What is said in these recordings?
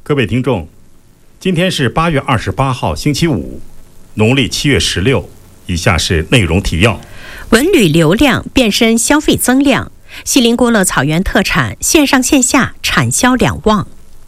各位听众，今天是8月28号星期五，农历7月16。以下是内容提要： 文旅流量变身消费增量，锡林郭勒草原特产线上线下产销两旺。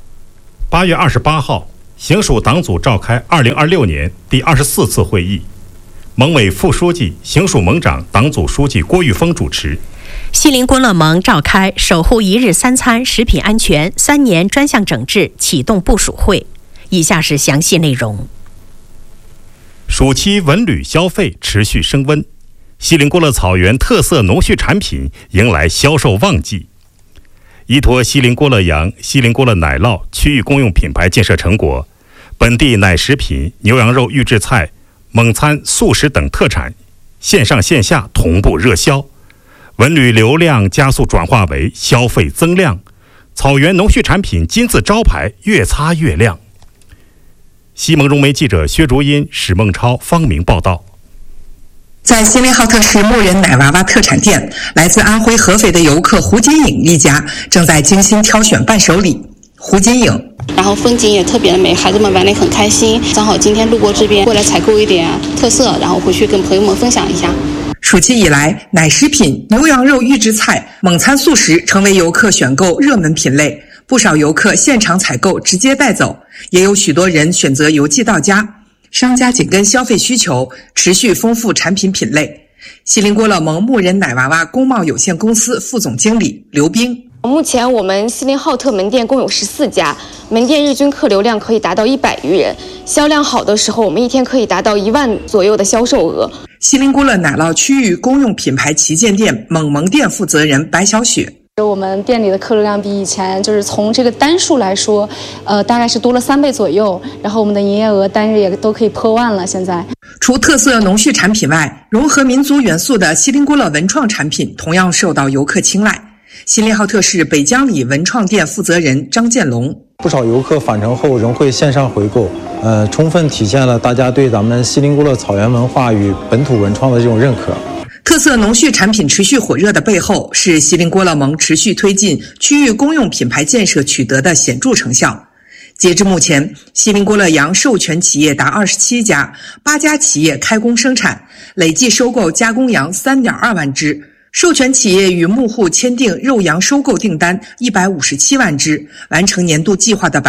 8月28号，行署党组召开2026年第24次会议，盟委副书记、行署盟长、党组书记郭玉峰主持。 锡林郭勒盟召开守护一日三餐食品安全3年专项整治启动部署会。以下是详细内容。 暑期文旅消费持续升温，锡林郭勒草原特色农畜产品迎来销售旺季。依托锡林郭勒羊、锡林郭勒奶酪区域公用品牌建设成果，本地奶食品、牛羊肉预制菜、蒙餐、素食等特产线上线下同步热销，文旅流量加速转化为消费增量，草原农畜产品金字招牌越擦越亮。西蒙融媒记者薛竹音、史梦超、方明报道。 在锡林浩特市牧人奶娃娃特产店，来自安徽合肥的游客胡金颖一家正在精心挑选伴手礼。胡金颖， 然后风景也特别的美，孩子们玩得很开心。正好今天路过这边，过来采购一点特色，然后回去跟朋友们分享一下。 暑期以来，奶食品、牛羊肉预制菜、蒙餐素食成为游客选购热门品类，不少游客现场采购直接带走，也有许多人选择邮寄到家。商家紧跟消费需求，持续丰富产品品类。锡林郭勒盟牧人奶娃娃工贸有限公司副总经理刘冰， 目前我们锡林浩特门店共有14家，门店日均客流量可以达到100余人，销量好的时候我们一天可以达到1万左右的销售额。 锡林郭勒奶酪区域公用品牌旗舰店蒙盟店负责人白小雪， 我们店里的客流量比以前就是从这个单数来说，大概是多了3倍左右，然后我们的营业额单日也都可以破万了。现在， 除特色农畜产品外，融合民族元素的锡林郭勒文创产品同样受到游客青睐。锡林浩特市北江里文创店负责人张建龙， 不少游客返程后仍会线上回购，充分体现了大家对咱们锡林郭勒草原文化与本土文创的这种认可。 特色农畜产品持续火热的背后，是锡林郭勒盟持续推进区域公用品牌建设取得的显著成效。截至目前，锡林郭勒羊授权企业达27家，8家企业开工生产，累计收购加工羊3.2万只。授权企业与牧户签订肉羊收购订单157万只，完成年度计划的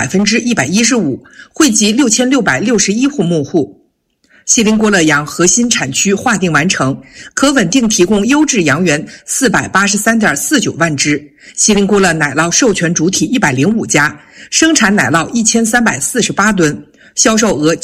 115%，惠及6661户牧户。锡林郭勒羊核心产区划定完成，可稳定提供优质羊源483.49万只。锡林郭勒奶酪授权主体105家，生产奶酪1348吨，销售额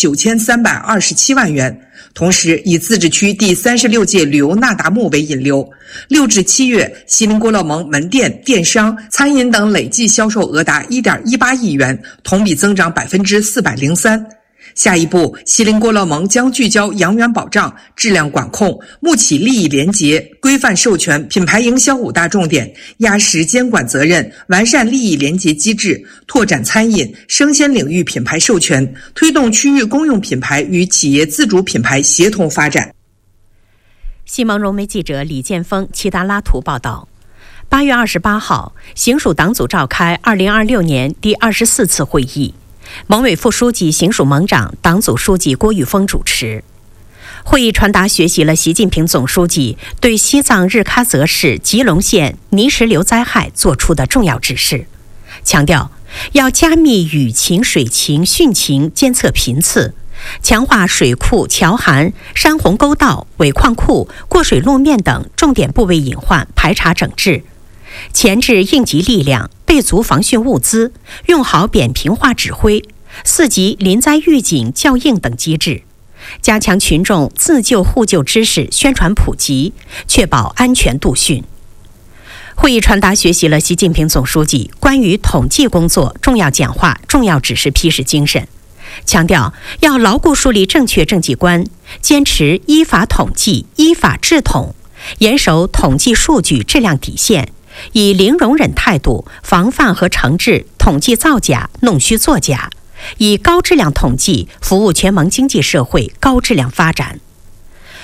9327万元。同时以自治区第36届旅游那达慕为引流，6至7月，锡林郭勒盟门店、电商、餐饮等累计销售额达1.18亿元，同比增长403%。下一步，锡林郭勒盟将聚焦羊源保障、质量管控、牧企利益联结、规范授权、品牌营销5大重点，压实监管责任，完善利益联结机制，拓展餐饮、生鲜领域品牌授权，推动区域公用品牌与企业自主品牌协同发展。 西蒙融媒记者李建峰、齐达拉图报道。8月28号，行署党组召开2026年第24次会议。盟委副书记、行署盟长、党组书记郭玉峰主持。会议传达学习了习近平总书记对西藏日喀则市吉隆县泥石流灾害作出的重要指示，强调要加密雨情、水情、汛情监测频次，强化水库、桥涵、山洪沟道、尾矿库、过水路面等重点部位隐患排查整治，前置应急力量，备足防汛物资，用好扁平化指挥、4级临灾预警校应等机制，加强群众自救互救知识宣传普及，确保安全度汛。会议传达学习了习近平总书记关于统计工作重要讲话、重要指示批示精神，强调要牢固树立正确政绩观，坚持依法统计、依法治统，严守统计数据质量底线，以零容忍态度防范和惩治统计造假、弄虚作假，以高质量统计服务全盟经济社会高质量发展。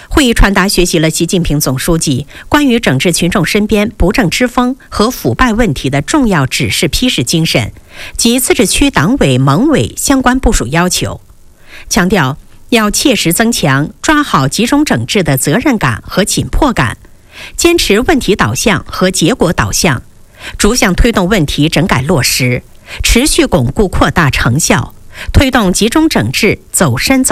会议传达学习了习近平总书记关于整治群众身边不正之风和腐败问题的重要指示批示精神及自治区党委盟委相关部署要求，强调要切实增强抓好集中整治的责任感和紧迫感，坚持问题导向和结果导向，逐项推动问题整改落实，持续巩固扩大成效，推动集中整治走深走